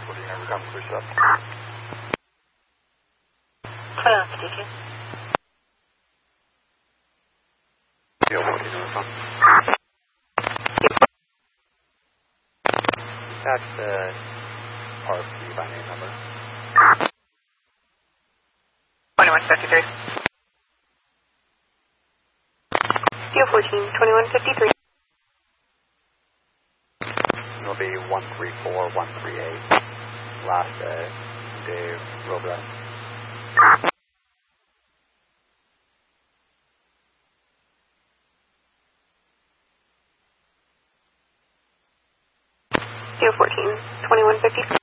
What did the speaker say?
14, ever come push up. 21, speaking. Deal 14, ever come. That's the RFP by name number. 2153. Deal 14, 2153. It'll be 134138. Last Dave Robrecht. Deal 14, 2153.